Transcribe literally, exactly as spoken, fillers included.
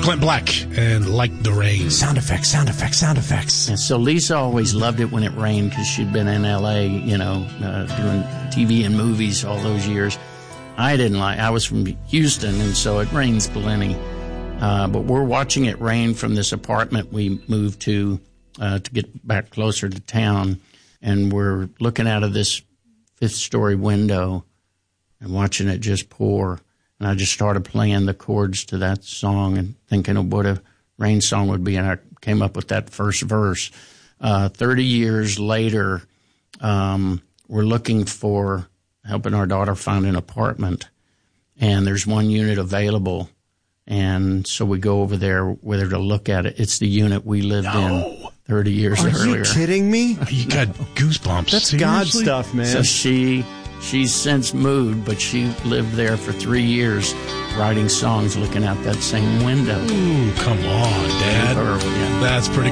Clint Black and Like the Rain. Sound effects, sound effects, sound effects. And so Lisa always loved it when it rained because she'd been in L A, you know, uh, doing T V and movies all those years. I didn't like, I was from Houston, and so it rains plenty. Uh, but we're watching it rain from this apartment we moved to uh, to get back closer to town. And we're looking out of this fifth story window and watching it just pour. And I just started playing the chords to that song and thinking of what a rain song would be. And I came up with that first verse. Uh, thirty years later, um, we're looking for helping our daughter find an apartment. And there's one unit available. And so we go over there with her to look at it. It's the unit we lived No. in thirty years Are earlier. you kidding me? You got goosebumps. That's Seriously? God stuff, man. So she, she's since moved, but she lived there for three years writing songs looking out that same window. Ooh, come on, Dad. Her, yeah. That's pretty